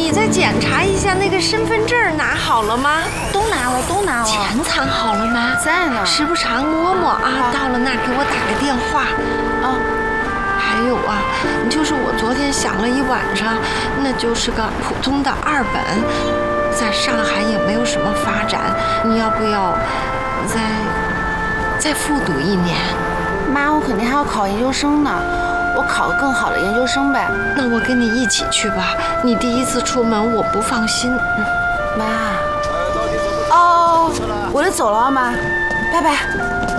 你再检查一下那个身份证拿好了吗？ 都拿了。 钱藏好了吗？ 在呢。 时不常摸摸啊，到了那给我打个电话。还有啊，就是我昨天想了一晚上，那就是个普通的2本，在上海也没有什么发展，你要不要再复读1年？ 妈，我肯定还要考研究生呢，我考个更好的研究生呗。 那我跟你一起去吧，你第一次出门我不放心。 妈，我得走了啊，妈，拜拜。